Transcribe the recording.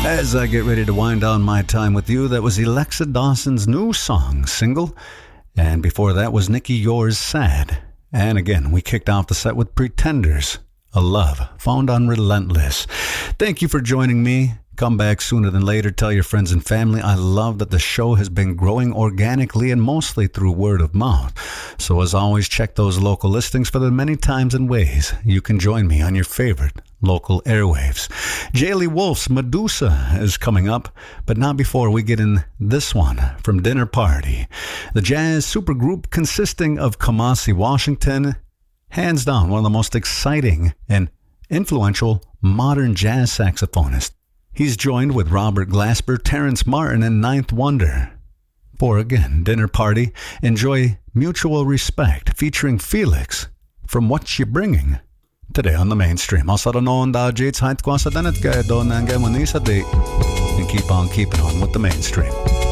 As I get ready to wind down my time with you, that was Alexa Dawson's new song, Single. And before that was Nikki Yours, Sad. And again, we kicked off the set with Pretenders, A Love, found on Relentless. Thank you for joining me. Come back sooner than later. Tell your friends and family. I love that the show has been growing organically and mostly through word of mouth. So as always, check those local listings for the many times and ways you can join me on your favorite local airwaves. Jaylee Wolf's Medusa is coming up, but not before we get in this one from Dinner Party. The jazz supergroup consisting of Kamasi Washington, hands down one of the most exciting and influential modern jazz saxophonists. He's joined with Robert Glasper, Terrence Martin, and Ninth Wonder. For again, Dinner Party, enjoy Mutual Respect featuring Felix from What You Bringing today on the mainstream. Also noon dajits height ko sa danet kaya doon ang gamon sa day and keep on keeping on with the mainstream.